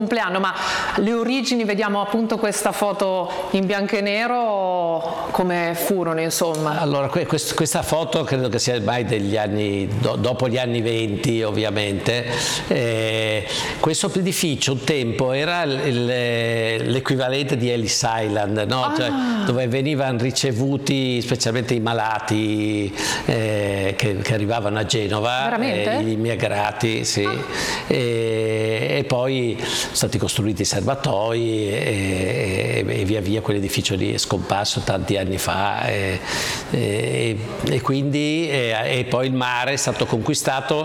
compleanno, ma le origini, vediamo appunto questa foto in bianco e nero, come furono insomma? Allora, questa foto credo che sia ormai degli anni, dopo gli anni 20 ovviamente. Questo edificio un tempo era l'equivalente di Ellis Island, no? Cioè, dove venivano ricevuti specialmente i malati che arrivavano a Genova, gli immigrati, sì. E poi sono stati costruiti i serbatoi e via via quell'edificio lì è scomparso tanti anni fa e poi il mare è stato conquistato.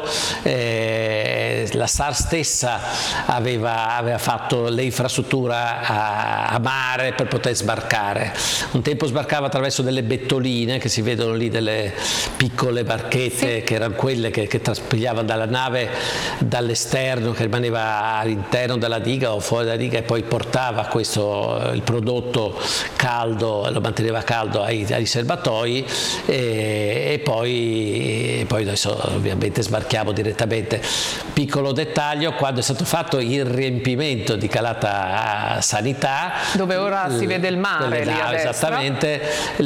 La SAR stessa aveva fatto l'infrastruttura a mare per poter sbarcare. Un tempo sbarcava attraverso delle bettoline che si vedono lì, delle piccole barchette, che erano quelle che traspigliavano dalla nave dall'esterno, che rimaneva all'interno della diga o fuori dalla diga, e poi portava il prodotto caldo, lo manteneva caldo ai serbatoi, e poi adesso ovviamente sbarchiamo direttamente. Piccolo dettaglio: quando è stato fatto il riempimento di Calata Sanità, dove ora si vede il mare lì a destra, esattamente,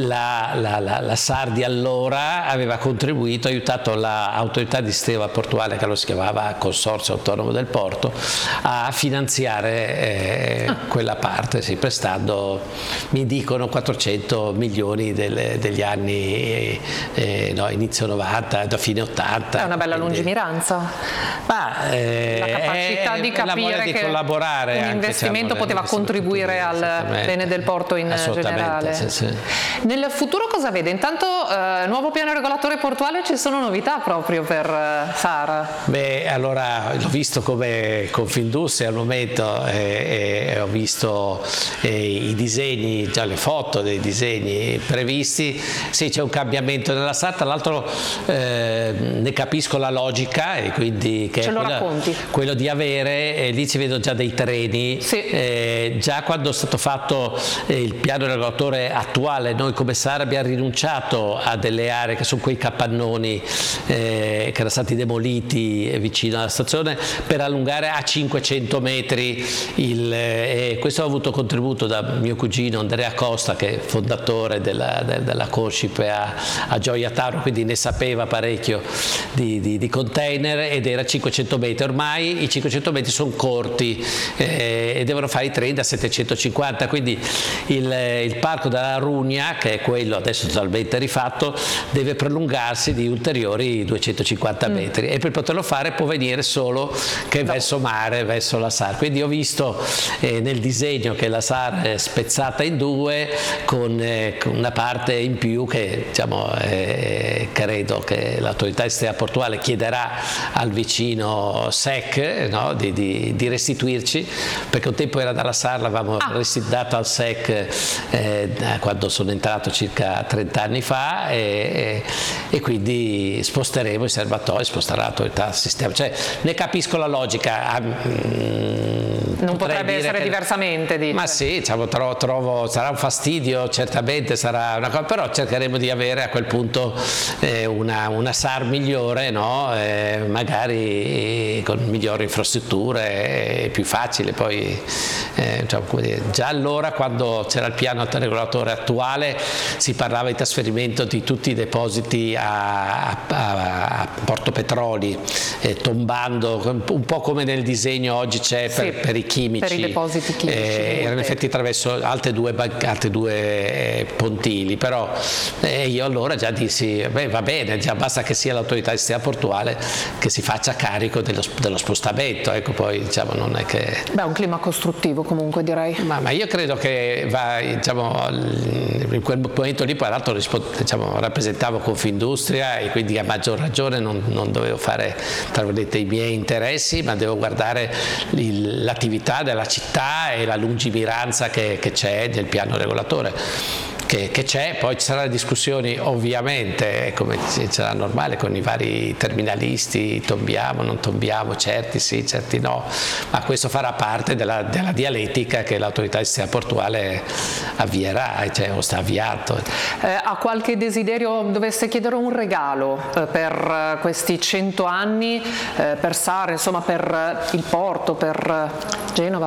la SAR di allora aveva contribuito, ha aiutato l'autorità di sistema portuale, che lo si chiamava Consorzio Autonomo del Porto, a finanziare quella parte, prestando, mi dicono, 400 milioni degli anni inizio 90, da fine 80. È una bella lungimiranza. La capacità di capire che collaborare un investimento poteva contribuire al bene del porto in generale. Sì. Nel futuro cosa vede? Intanto nuovo piano regolatore portuale, ci sono novità proprio per SAR? Beh, allora l'ho visto come Confindustria al momento, e ho visto i disegni, già le foto dei disegni previsti. Sì, c'è un cambiamento nella SAR, tra l'altro ne capisco la logica, e quindi che ce lo racconti? Quello di avere, lì ci vedo già dei treni, già quando è stato fatto il piano regolatore attuale, noi come SAR abbiamo rinunciato a delle aree che sono quei capannoni che erano stati demoliti vicino alla stazione, per allungare a 500 metri questo ha avuto contributo da mio cugino Andrea Costa, che è fondatore della Conscip a Gioia Tauro, quindi ne sapeva parecchio di container, ed era 500 metri. Ormai i 500 metri sono corti e devono fare i treni da 750, quindi il parco della Rugna, che è quello adesso totalmente rifatto, deve prolungarsi di ulteriori 250 metri, e per poterlo fare può venire solo che verso mare, verso la SAR. Quindi ho visto nel disegno che la SAR è spezzata in due, con una parte in più che credo che l'autorità di sistema portuale chiederà al vicino SEC, no? di restituirci, perché un tempo era dalla SAR, l'avevamo dato al SEC quando sono entrato circa 30 anni fa, e quindi sposteremo i serbatoi, sposterà l'autorità del sistema. Cioè, ne capisco la logica. Non potrebbe essere diversamente, dice. Ma sì, trovo sarà un fastidio, certamente sarà una cosa, però cercheremo di avere a quel punto una SAR migliore, no? Magari con migliori infrastrutture, più facile. Poi già allora, quando c'era il piano regolatore attuale, si parlava di trasferimento di tutti i depositi a Porto Petroli, tombando un po' come nel disegno oggi c'è per i chimici, per i depositi chimici, erano in effetti attraverso altre due pontili, però io allora già dissi va bene, già basta che sia l'autorità di sistema portuale che si faccia carico dello spostamento, ecco. Poi non è che un clima costruttivo comunque, direi. Ma io credo che in quel momento lì, poi l'altro rappresentavo Confindustria, e quindi a maggior ragione non dovevo fare, tra virgolette, i miei interessi, ma devo guardare l'attività della città e la lungimiranza che c'è nel piano regolatore. Che c'è, poi ci saranno discussioni ovviamente, come sarà normale, con i vari terminalisti, tombiamo, non tombiamo, certi sì, certi no, ma questo farà parte della dialettica che l'autorità di sistema portuale avvierà, o sta avviando. Ha qualche desiderio, dovesse chiedere un regalo per questi 100 anni, per SAR, insomma per il porto, per Genova?